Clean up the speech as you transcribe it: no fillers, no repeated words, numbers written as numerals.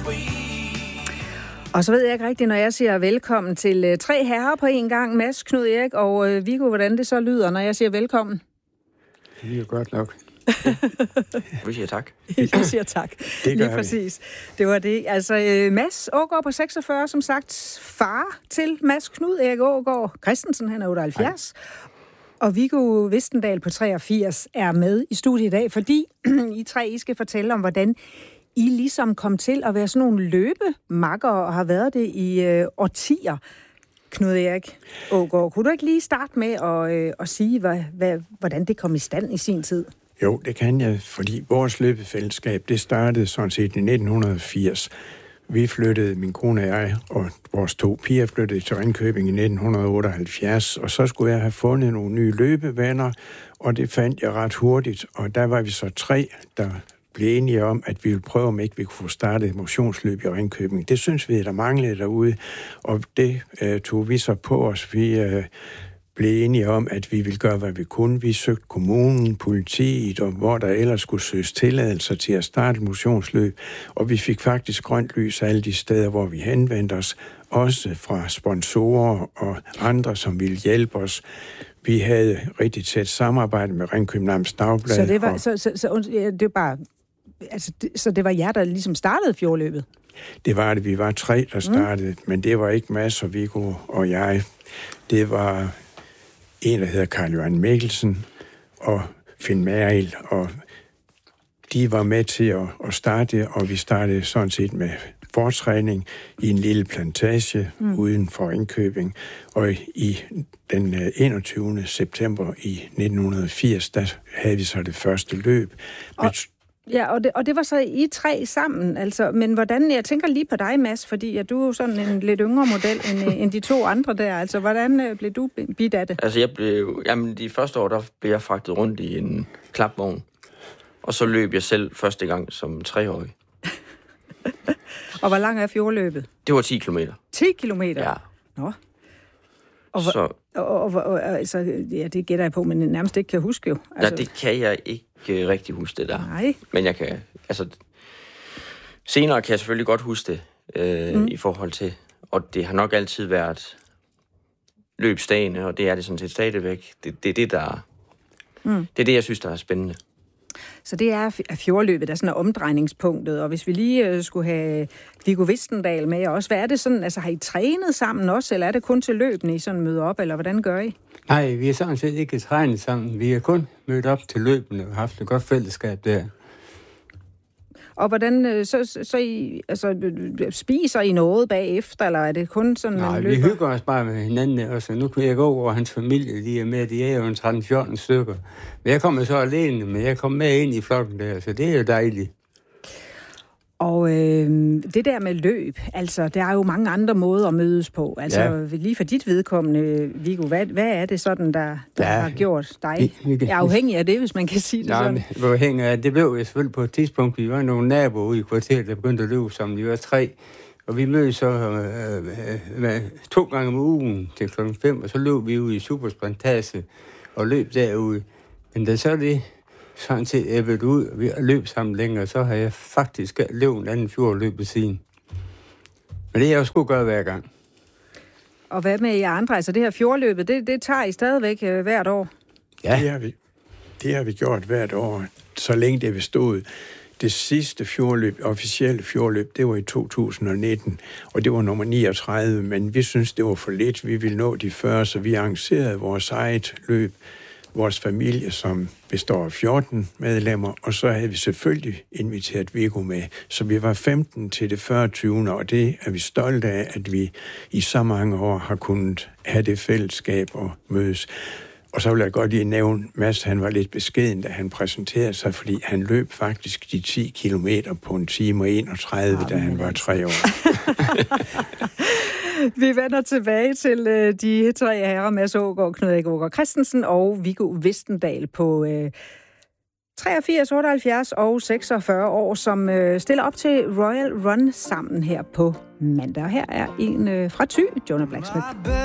Og så ved jeg ikke rigtigt, når jeg siger velkommen til 3 herrer på en gang, Mads, Knud Erik og Viggo, hvordan det så lyder, når jeg siger velkommen. Det lyder godt nok. Vi siger tak. Jeg siger tak. Lige præcis. Det var det. Altså, Mads Aagaard på 46, som sagt, far til Mads Knud Erik Aagaard Christensen, han er 78. Hej. Og Viggo Vistendal på 83 er med i studiet i dag, fordi I tre I skal fortælle om, hvordan I ligesom kom til at være sådan nogle løbemakker og har været det i årtier. Knud Erik Aagaard, kunne du ikke lige starte med at sige, hvordan det kom i stand i sin tid? Jo, det kan jeg, fordi vores løbefællesskab, det startede sådan set i 1980. Vi flyttede, min kone og jeg, og vores 2 piger flyttede til Ringkøbing i 1978, og så skulle jeg have fundet nogle nye løbevenner, og det fandt jeg ret hurtigt, og der var vi så 3, der blev enige om, at vi ville prøve, om ikke vi kunne få startet et motionsløb i Ringkøbing. Det synes vi, der manglede derude, og det tog vi så på os. Vi blev enige om, at vi ville gøre, hvad vi kunne. Vi søgte kommunen, politiet, og hvor der ellers skulle søges tilladelser til at starte et motionsløb. Og vi fik faktisk grønt lys alle de steder, hvor vi henvendte os. Også fra sponsorer og andre, som ville hjælpe os. Vi havde rigtig tæt samarbejde med Ringkøbing Amts Dagblad. Så det var, det var bare... Altså, så det var jer, der ligesom startede fjordløbet? Det var det. Vi var 3, der startede, men det var ikke Mads og Viggo og jeg. Det var en, der hedder Karl Johan Mikkelsen og Finn Merrild, og de var med til at starte, og vi startede sådan set med fortræning i en lille plantage uden for Ringkøbing. Og i den 21. september i 1980, der havde vi så det første løb. Ja, og det var så I 3 sammen, altså, men hvordan, jeg tænker lige på dig, Mads, fordi du er jo sådan en lidt yngre model end de 2 andre der, altså, hvordan blev du bidt af det? Altså, de første år, der blev jeg fragtet rundt i en klapvogn, og så løb jeg selv første gang som 3-årig. Og hvor lang er fjordløbet? Det var 10 kilometer. 10 kilometer? Ja. Nå. Altså, ja, det gætter jeg på, men nærmest ikke kan huske jo. Altså... Ja, det kan jeg ikke rigtig huske det der. Nej. Men jeg kan, altså... Senere kan jeg selvfølgelig godt huske det i forhold til... Og det har nok altid været løbsdagene, og det er det sådan set stadigvæk. Det er det, der... Det er det, jeg synes, der er spændende. Så det er fjordløbet, der sådan er omdrejningspunktet, og hvis vi lige skulle have Viggo Vistendal med også, hvad er det sådan, altså har I trænet sammen også, eller er det kun til løbene, I sådan møder op, eller hvordan gør I? Nej, vi er sådan set ikke trænet sammen, vi er kun mødt op til løbene og haft et godt fællesskab der. Og hvordan, så I, altså, spiser I noget bagefter, eller er det kun sådan, nej, man løber? Vi hygger os bare med hinanden også. Nu kan jeg gå over hans familie lige er med, de er jo en 13-14 stykker. Men jeg kommer så alene, men jeg kommer med ind i flokken der, så det er jo dejligt. Og det der med løb, altså, der er jo mange andre måder at mødes på. Altså, lige for dit vedkommende, Viggo, hvad er det sådan, der har gjort dig? Jeg er afhængig af det, hvis man kan sige det sådan. Afhængig af det blev jeg selvfølgelig på et tidspunkt. Vi var nogle naboer ude i kvarteret, der begyndte at løbe sammen. Vi var 3, og vi mødtes så 2 gange om ugen til klokken 5, og så løb vi ude i Supersplantage og løb derude. Men da så det sådan set æbbet ud, og vi løb sammen længere, så har jeg faktisk løbet en anden fjordløb ved siden. Men det er jeg jo sgu gøre hver gang. Og hvad med jer andre? Altså det her fjordløbet, det tager I stadigvæk hvert år? Ja, det har vi gjort hvert år, så længe det bestod. Det sidste fjordløb, officielle fjordløb, det var i 2019, og det var nummer 39, men vi synes, det var for lidt. Vi ville nå de 40, så vi arrangerede vores eget løb. Vores familie, som består af 14 medlemmer, og så havde vi selvfølgelig inviteret Viggo med. Så vi var 15 til det 40. og det er vi stolte af, at vi i så mange år har kunnet have det fællesskab og mødes. Og så vil jeg godt lige nævne, Mads, han var lidt beskeden, da han præsenterede sig, fordi han løb faktisk de 10 kilometer på 1 time og 31, da han var 3 år. Vi vender tilbage til de 3 herrer, Mads Aagaard, Knud Erik Aagaard Christensen og Viggo Vistendal på 83, 78 og 46 år, som stiller op til Royal Run sammen her på mandag. Her er en fra Thy, Jonah Blacksmith.